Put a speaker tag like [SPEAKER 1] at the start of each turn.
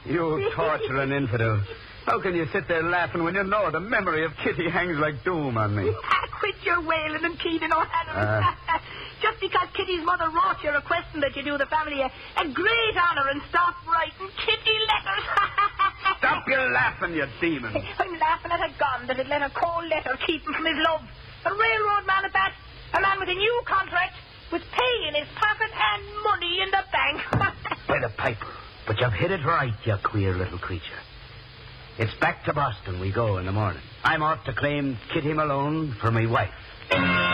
[SPEAKER 1] You torturing infidel. How can you sit there laughing when you know the memory of Kitty hangs like doom on me?
[SPEAKER 2] Quit your wailing and Keating O'Hanlon. Just because Kitty's mother wrote you requesting that you do the family a great honour and stop writing Kitty letters.
[SPEAKER 1] Stop your laughing, you demon.
[SPEAKER 2] I'm laughing at a gun that had let a cold letter keep him from his love. A railroad man at that. A man with a new contract, with pay in his pocket and money in the bank.
[SPEAKER 3] By the piper. But you've hit it right, you queer little creature. It's back to Boston we go in the morning. I'm off to claim Kitty Malone for my wife.